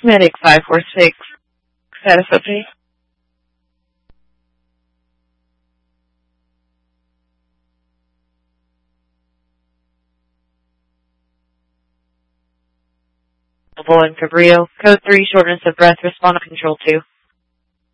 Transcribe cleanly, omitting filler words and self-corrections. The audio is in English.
Medic 546, status update. In Cabrillo, code 3, shortness of breath, respond to control 2.